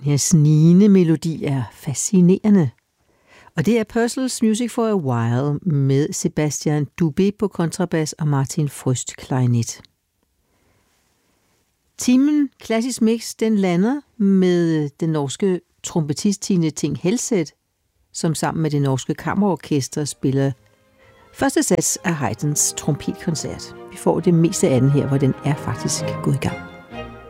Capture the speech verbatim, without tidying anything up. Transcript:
Den her snigende melodi er fascinerende. Og det er Purcells Music for a While med Sebastian Dubé på kontrabas og Martin Frøst klarinet. Timen Klassisk Mix, den lander med den norske trompetist Tine Ting Helseth, som sammen med det norske kammerorkester spiller første sats af Haydns trompetkoncert. Vi får det meste af den her, hvor den er faktisk gået i gang.